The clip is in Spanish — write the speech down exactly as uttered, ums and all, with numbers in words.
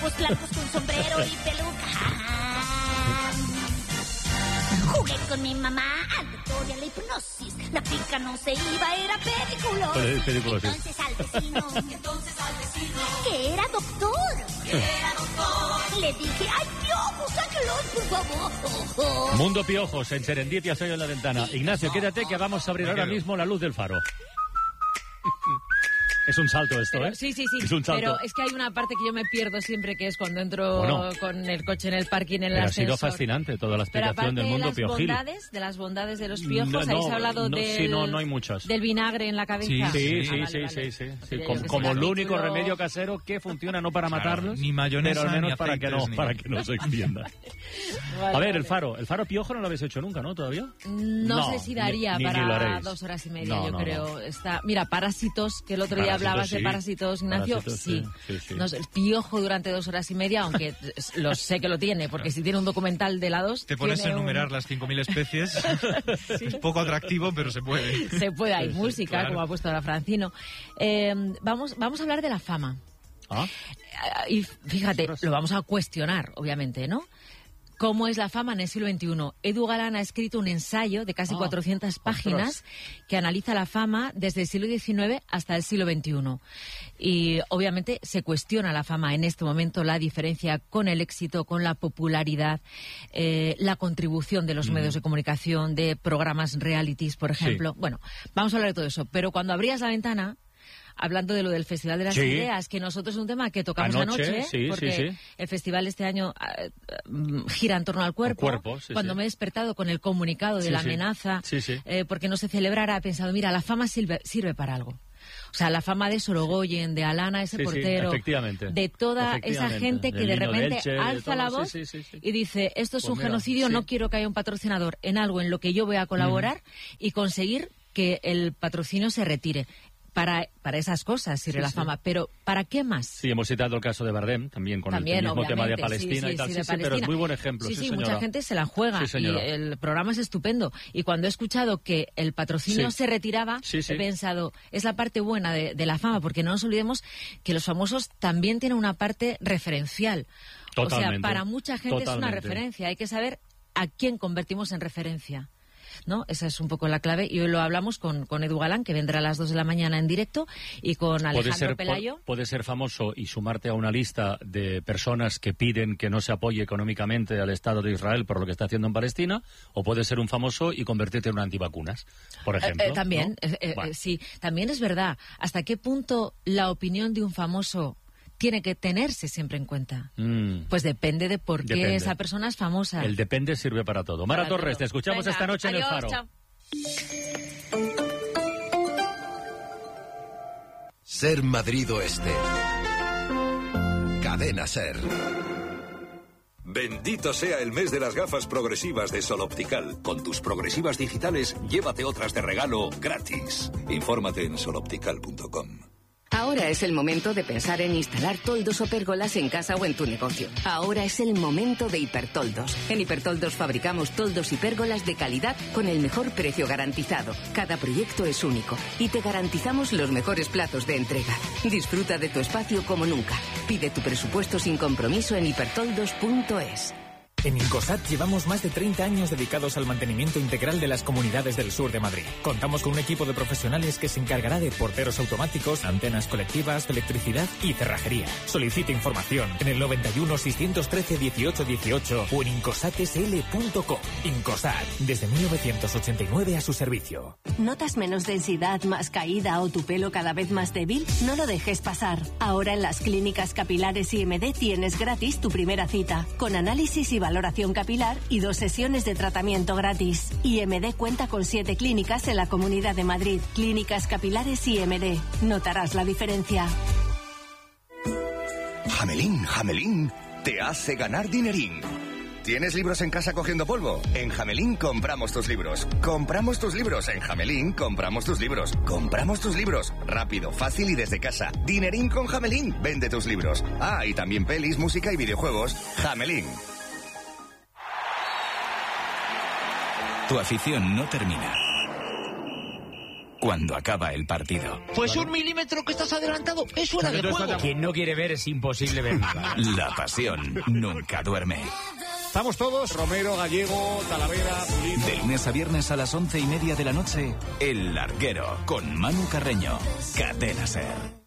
ojos blancos con sombrero y peluca. Jugué con mi mamá al doctor y a la hipnosis. La pica no se iba, era pedículo. Entonces al vecino, entonces al vecino, que era doctor, que era doctor, le dije, ay, piojos, sáquelos, por favor. Mundo Piojos, en Serendipia, soy en la ventana. Ignacio, quédate que vamos a abrir ahora mismo la luz del faro. Es un salto esto, ¿eh? Sí, sí, sí. Es un salto. Pero es que hay una parte que yo me pierdo siempre, que es cuando entro bueno, con el coche en el parking, en el ascensor. Ha sido fascinante toda la explicación del mundo piojil. De las bondades, de las bondades de los piojos, no, no, ¿habéis hablado no, del, sí, no, no hay muchas. del vinagre en la cabeza? Sí, sí, ah, sí, vale, sí, vale. sí, sí, sí. Pero Como, como el único capítulo... remedio casero que funciona no para claro, matarlos, ni mayonesa, pero al menos ni para que no, ni... para que no se extienda. Vale, a ver, vale. el faro, el faro piojo no lo habéis hecho nunca, ¿no? ¿Todavía? No, no sé si daría ni, ni, para ni dos horas y media, no, yo no, creo. No. Está, mira, Parásitos, que el otro día Parásitos, hablabas sí. de Parásitos, Ignacio. Parásitos, sí, sí, sí. No, el piojo durante dos horas y media, aunque lo sé que lo tiene, porque si tiene un documental de la dos... Te pones a enumerar un... las cinco mil especies. Sí. Es poco atractivo, pero se puede. Se puede, hay música, claro. Como ha puesto ahora Francino. Eh, vamos, vamos a hablar de la fama. ¿Ah? Y fíjate, lo vamos a cuestionar, obviamente, ¿no? ¿Cómo es la fama en el siglo veintiuno? Edu Galán ha escrito un ensayo de casi oh, cuatrocientas páginas ostras. que analiza la fama desde el siglo diecinueve hasta el siglo veintiuno. Y obviamente se cuestiona la fama en este momento, la diferencia con el éxito, con la popularidad, eh, la contribución de los mm. medios de comunicación, de programas realities, por ejemplo. Sí. Bueno, vamos a hablar de todo eso. Pero cuando abrías la ventana... Hablando de lo del Festival de las sí. Ideas, que nosotros es un tema que tocamos anoche, anoche, sí, porque sí, sí. el festival este año uh, gira en torno al cuerpo. El cuerpo sí, Cuando sí. me he despertado con el comunicado de sí, la sí. amenaza, sí, sí. Eh, porque no se celebrara, he pensado, mira, la fama sirve, sirve para algo. O sea, la fama de Sorogoyen, de Alana, ese sí, portero, sí, de toda esa gente que de repente de Elche, alza la voz sí, sí, sí, sí. y dice, esto es pues un mira, genocidio, sí. no quiero que haya un patrocinador en algo en lo que yo voy a colaborar mm. y conseguir que el patrocinio se retire. Para, para esas cosas sirve sí, la fama, sí. pero ¿para qué más? Sí, hemos citado el caso de Bardem, también con también, el mismo tema de Palestina sí, sí, y tal, sí, sí, de sí, Palestina. pero es muy buen ejemplo. Sí, sí, sí, señora. mucha gente se la juega sí, y el programa es estupendo. Y cuando he escuchado que el patrocinio sí. se retiraba, sí, sí. he pensado, es la parte buena de, de la fama, porque no nos olvidemos que los famosos también tienen una parte referencial. Totalmente. O sea, para mucha gente Totalmente. es una referencia, hay que saber a quién convertimos en referencia. ¿No? Esa es un poco la clave y hoy lo hablamos con, con Edu Galán, que vendrá a las dos de la mañana en directo, y con Alejandro puede ser, Pelayo. Puede ser famoso y sumarte a una lista de personas que piden que no se apoye económicamente al Estado de Israel por lo que está haciendo en Palestina, o puede ser un famoso y convertirte en un antivacunas, por ejemplo. Eh, eh, también, ¿no? eh, eh, bueno. sí, también es verdad. ¿Hasta qué punto la opinión de un famoso tiene que tenerse siempre en cuenta? Mm. Pues depende de por qué depende. esa persona es famosa. El depende sirve para todo. Mara para Torres, todo. Te escuchamos Venga, esta noche adiós, en El Faro. Chao. Ser Madrid Oeste. Cadena Ser. Bendito sea el mes de las gafas progresivas de Sol Optical. Con tus progresivas digitales, llévate otras de regalo gratis. Infórmate en sol optical punto com. Ahora es el momento de pensar en instalar toldos o pérgolas en casa o en tu negocio. Ahora es el momento de Hipertoldos. En Hipertoldos fabricamos toldos y pérgolas de calidad con el mejor precio garantizado. Cada proyecto es único y te garantizamos los mejores plazos de entrega. Disfruta de tu espacio como nunca. Pide tu presupuesto sin compromiso en hipertoldos punto es. En Incosat llevamos más de treinta años dedicados al mantenimiento integral de las comunidades del sur de Madrid. Contamos con un equipo de profesionales que se encargará de porteros automáticos, antenas colectivas, electricidad y cerrajería. Solicite información en el noventa y uno, seiscientos trece, dieciocho dieciocho o en incosat s l punto com. Incosat, desde mil novecientos ochenta y nueve a su servicio. ¿Notas menos densidad, más caída o tu pelo cada vez más débil? No lo dejes pasar. Ahora en las clínicas capilares I M D tienes gratis tu primera cita, con análisis y valoración capilar y dos sesiones de tratamiento gratis. I M D cuenta con siete clínicas en la Comunidad de Madrid. Clínicas capilares I M D. Notarás la diferencia. Jamelín, Jamelín, te hace ganar dinerín. ¿Tienes libros en casa cogiendo polvo? En Jamelín compramos tus libros. Compramos tus libros. En Jamelín compramos tus libros. Compramos tus libros. Rápido, fácil y desde casa. Dinerín con Jamelín. Vende tus libros. Ah, y también pelis, música y videojuegos. Jamelín. Tu afición no termina. cuando acaba el partido. Pues un milímetro que estás adelantado, eso era de juego. Quien no quiere ver es imposible ver nada. La pasión nunca duerme. Estamos todos, Romero, Gallego, Talavera, Pulido. De lunes a viernes a las once y media de la noche, El Larguero, con Manu Carreño. Cadena SER.